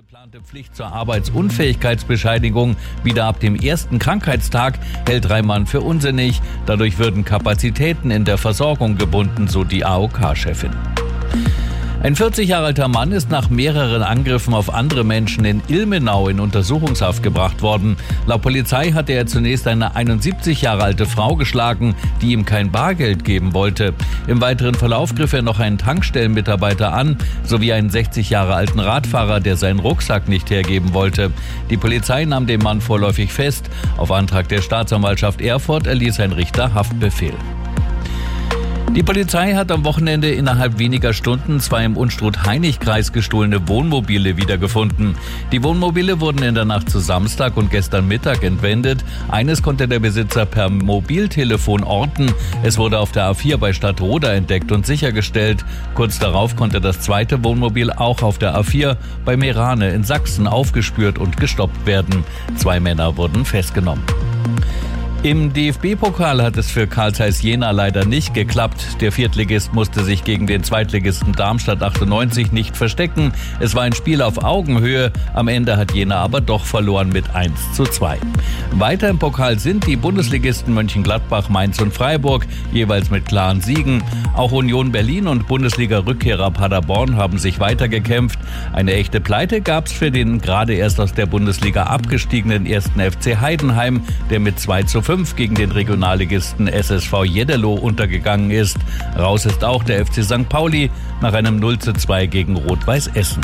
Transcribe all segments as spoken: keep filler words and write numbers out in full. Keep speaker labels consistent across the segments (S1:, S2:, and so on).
S1: geplante Pflicht zur Arbeitsunfähigkeitsbescheinigung wieder ab dem ersten Krankheitstag hält Reimann für unsinnig. Dadurch würden Kapazitäten in der Versorgung gebunden, so die A O K-Chefin. Ein vierzig Jahre alter Mann ist nach mehreren Angriffen auf andere Menschen in Ilmenau in Untersuchungshaft gebracht worden. Laut Polizei hatte er zunächst eine einundsiebzig Jahre alte Frau geschlagen, die ihm kein Bargeld geben wollte. Im weiteren Verlauf griff er noch einen Tankstellenmitarbeiter an, sowie einen sechzig Jahre alten Radfahrer, der seinen Rucksack nicht hergeben wollte. Die Polizei nahm den Mann vorläufig fest. Auf Antrag der Staatsanwaltschaft Erfurt erließ ein Richter Haftbefehl. Die Polizei hat am Wochenende innerhalb weniger Stunden zwei im Unstrut-Hainich-Kreis gestohlene Wohnmobile wiedergefunden. Die Wohnmobile wurden in der Nacht zu Samstag und gestern Mittag entwendet. Eines konnte der Besitzer per Mobiltelefon orten. Es wurde auf der A vier bei Stadtroda entdeckt und sichergestellt. Kurz darauf konnte das zweite Wohnmobil auch auf der A vier bei Meerane in Sachsen aufgespürt und gestoppt werden. Zwei Männer wurden festgenommen. Im D F B-Pokal hat es für Carl Zeiss Jena leider nicht geklappt. Der Viertligist musste sich gegen den Zweitligisten Darmstadt achtundneunzig nicht verstecken. Es war ein Spiel auf Augenhöhe. Am Ende hat Jena aber doch verloren mit eins zu zwei. Weiter im Pokal sind die Bundesligisten Mönchengladbach, Mainz und Freiburg, jeweils mit klaren Siegen. Auch Union Berlin und Bundesliga-Rückkehrer Paderborn haben sich weitergekämpft. Eine echte Pleite gab's für den gerade erst aus der Bundesliga abgestiegenen ersten F C Heidenheim, der mit zwei zu fünf gegen den Regionalligisten S S V Jeddelo untergegangen ist. Raus ist auch der F C Sankt Pauli nach einem null zu zwei gegen Rot-Weiß Essen.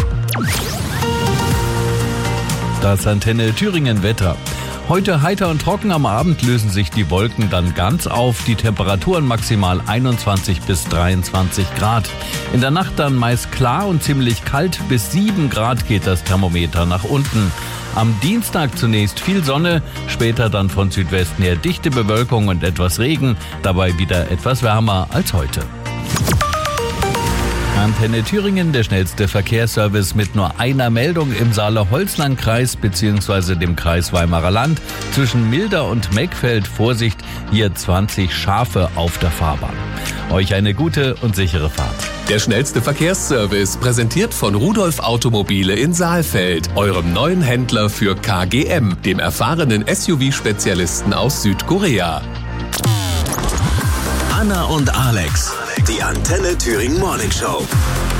S1: Das Antenne Thüringen Wetter. Heute heiter und trocken, am Abend lösen sich die Wolken dann ganz auf. Die Temperaturen maximal einundzwanzig bis dreiundzwanzig Grad. In der Nacht dann meist klar und ziemlich kalt, bis sieben Grad geht das Thermometer nach unten. Am Dienstag zunächst viel Sonne, später dann von Südwesten her dichte Bewölkung und etwas Regen, dabei wieder etwas wärmer als heute. Antenne Thüringen, der schnellste Verkehrsservice mit nur einer Meldung im Saale-Holzland-Kreis bzw. dem Kreis Weimarer Land. Zwischen Milder und Meckfeld, Vorsicht, hier zwanzig Schafe auf der Fahrbahn. Euch eine gute und sichere Fahrt.
S2: Der schnellste Verkehrsservice, präsentiert von Rudolf Automobile in Saalfeld, eurem neuen Händler für K G M, dem erfahrenen S U V-Spezialisten aus Südkorea.
S3: Anna und Alex, die Antenne Thüringen Morning Show.